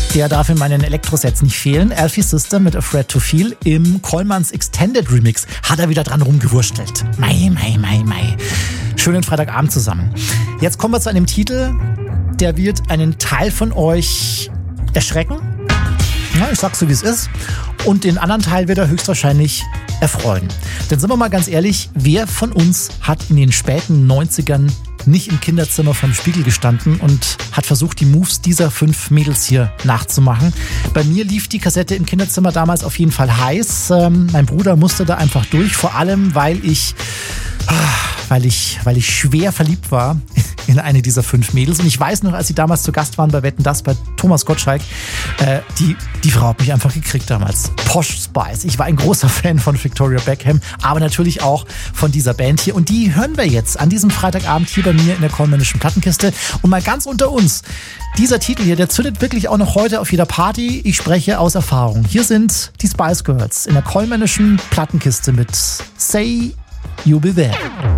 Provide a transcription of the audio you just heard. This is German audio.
Der darf in meinen Elektrosets nicht fehlen. Alfie Sister mit Afraid to Feel im Kollmanns Extended Remix hat er wieder dran rumgewurstelt. Mei. Schönen Freitagabend zusammen. Jetzt kommen wir zu einem Titel, der wird einen Teil von euch erschrecken. Ja, ich sag's so, wie es ist. Und den anderen Teil wird er höchstwahrscheinlich erfreuen. Denn sind wir mal ganz ehrlich, wer von uns hat in den späten 90ern nicht im Kinderzimmer vorm Spiegel gestanden und hat versucht, die Moves dieser 5 Mädels hier nachzumachen? Bei mir lief die Kassette im Kinderzimmer damals auf jeden Fall heiß. Mein Bruder musste da einfach durch, vor allem weil ich schwer verliebt war in eine dieser 5 Mädels. Und ich weiß noch, als sie damals zu Gast waren bei Wetten, dass bei Thomas Gottschalk, die Frau hat mich einfach gekriegt damals. Posh Spice. Ich war ein großer Fan von Victoria Beckham, aber natürlich auch von dieser Band hier. Und die hören wir jetzt an diesem Freitagabend hier bei mir in der Kollmännischen Plattenkiste. Und mal ganz unter uns, dieser Titel hier, der zündet wirklich auch noch heute auf jeder Party. Ich spreche aus Erfahrung. Hier sind die Spice Girls in der Kollmännischen Plattenkiste mit Say You'll Be There.